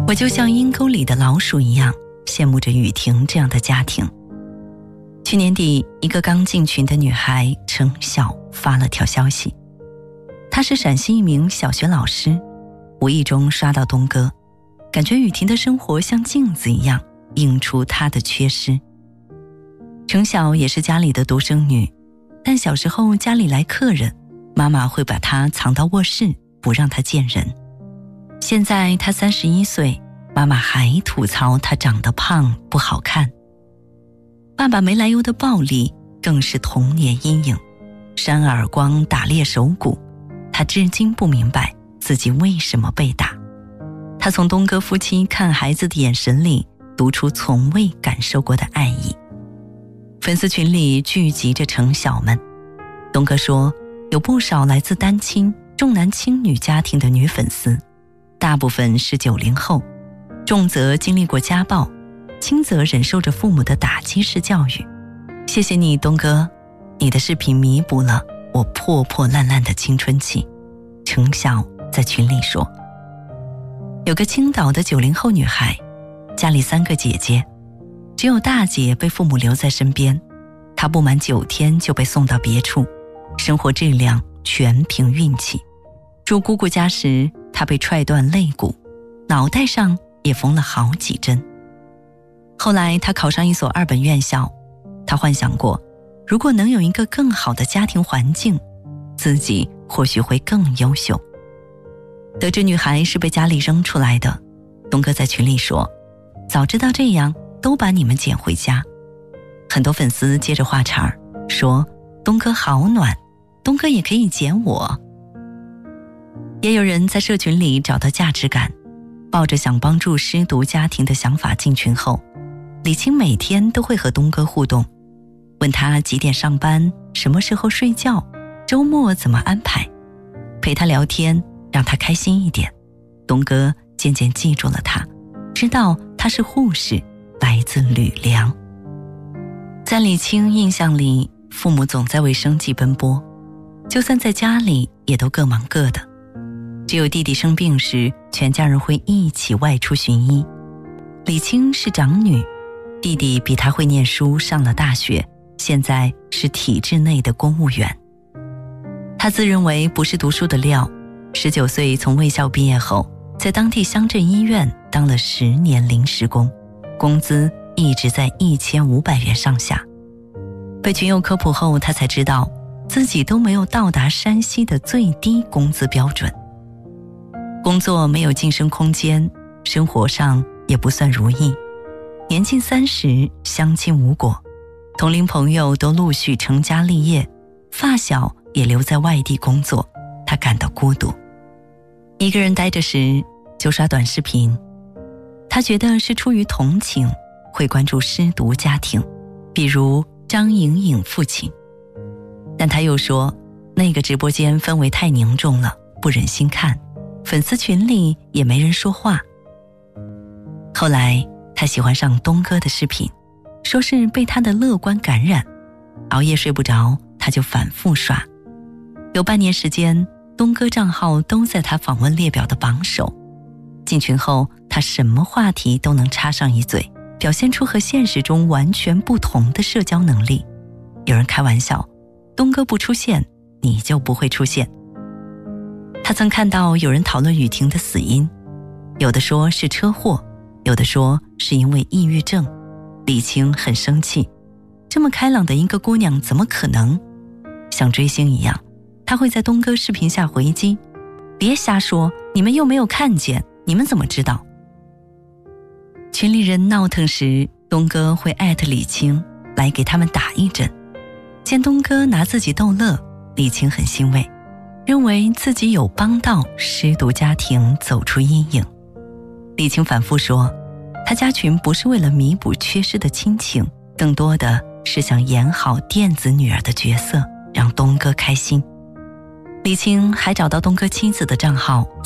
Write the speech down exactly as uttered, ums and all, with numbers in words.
我就像阴沟里的老鼠一样，羡慕着雨婷这样的家庭。去年底，一个刚进群的女孩程晓发了条消息，她是陕西一名小学老师，无意中刷到东哥，感觉雨婷的生活像镜子一样映出她的缺失。程晓也是家里的独生女，但小时候家里来客人，妈妈会把她藏到卧室，不让她见人。现在她三十一岁，妈妈还吐槽她长得胖不好看。爸爸没来由的暴力更是童年阴影，扇耳光打裂手骨，她至今不明白自己为什么被打。她从东哥夫妻看孩子的眼神里读出从未感受过的爱意。粉丝群里聚集着程晓们，东哥说有不少来自单亲重男轻女家庭的女粉丝，大部分是九零后，重则经历过家暴，轻则忍受着父母的打击式教育。谢谢你东哥，你的视频弥补了我破破烂烂的青春期。程晓在群里说，有个青岛的九零后女孩，家里三个姐姐，只有大姐被父母留在身边，她不满九天就被送到别处，生活质量全凭运气。住姑姑家时，她被踹断肋骨，脑袋上也缝了好几针。后来她考上一所二本院校，她幻想过，如果能有一个更好的家庭环境，自己或许会更优秀。得知女孩是被家里扔出来的，东哥在群里说，早知道这样都把你们捡回家。很多粉丝接着话茬儿说，东哥好暖，东哥也可以捡我。也有人在社群里找到价值感，抱着想帮助失独家庭的想法进群后，李青每天都会和东哥互动，问他几点上班，什么时候睡觉，周末怎么安排，陪他聊天，让他开心一点。东哥渐渐记住了他，知道他是护士，来自吕梁。在李青印象里，父母总在为生计奔波，就算在家里也都各忙各的，只有弟弟生病时，全家人会一起外出寻医。李青是长女，弟弟比她会念书，上了大学，现在是体制内的公务员。他自认为不是读书的料，十九岁从卫校毕业后，在当地乡镇医院当了十年临时工，工资一直在一千五百元上下。被群友科普后，他才知道自己都没有到达山西的最低工资标准。工作没有晋升空间，生活上也不算如意。年近三十，相亲无果，同龄朋友都陆续成家立业，发小也留在外地工作，他感到孤独。一个人待着时就刷短视频，他觉得是出于同情，会关注失独家庭，比如张颖颖父亲。但他又说，那个直播间氛围太凝重了，不忍心看，粉丝群里也没人说话。后来他喜欢上东哥的视频，说是被他的乐观感染，熬夜睡不着，他就反复刷。有半年时间，东哥账号都在他访问列表的榜首。进群后，他什么话题都能插上一嘴，表现出和现实中完全不同的社交能力。有人开玩笑，东哥不出现，你就不会出现。他曾看到有人讨论雨婷的死因，有的说是车祸，有的说是因为抑郁症。李青很生气，这么开朗的一个姑娘怎么可能？像追星一样，他会在东哥视频下回击，别瞎说，你们又没有看见，你们怎么知道？群里人闹腾时，东哥会艾特李青来给他们打一针。见东哥拿自己逗乐，李青很欣慰，认为自己有帮到失独家庭走出阴影。李青反复说，他加群不是为了弥补缺失的亲情，更多的是想演好电子女儿的角色，让东哥开心。李青还找到东哥妻子的账号，